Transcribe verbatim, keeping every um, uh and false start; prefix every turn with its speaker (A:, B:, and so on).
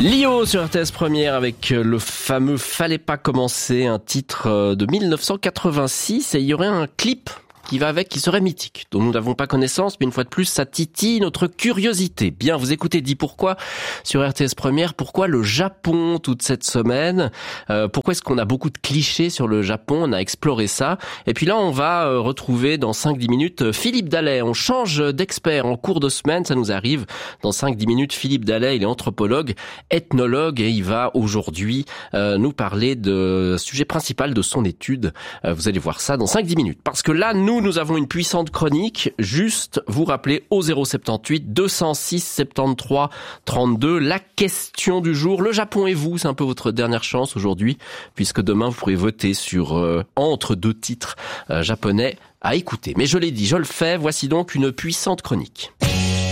A: Lio sur R T S Première avec le fameux Fallait pas commencer, un titre de mille neuf cent quatre-vingt-six, et il y aurait un clip qui va avec, qui serait mythique, dont nous n'avons pas connaissance, mais une fois de plus, ça titille notre curiosité. Bien, vous écoutez Dis Pourquoi sur R T S Première. Pourquoi le Japon toute cette semaine ? euh, Pourquoi est-ce qu'on a beaucoup de clichés sur le Japon ? On a exploré ça. Et puis là, on va euh, retrouver dans cinq dix minutes Philippe Dallet. On change d'expert en cours de semaine, ça nous arrive. Dans cinq dix minutes, Philippe Dallet, il est anthropologue, ethnologue, et il va aujourd'hui euh, nous parler de sujet principal de son étude. Euh, vous allez voir ça dans cinq dix minutes. Parce que là, nous, nous avons une puissante chronique. Juste vous rappeler au zéro soixante-dix-huit deux cent six soixante-treize trente-deux la question du jour. Le Japon et vous, c'est un peu votre dernière chance aujourd'hui, puisque demain vous pourrez voter sur euh, entre deux titres euh, japonais à écouter. Mais je l'ai dit, je le fais. Voici donc une puissante chronique.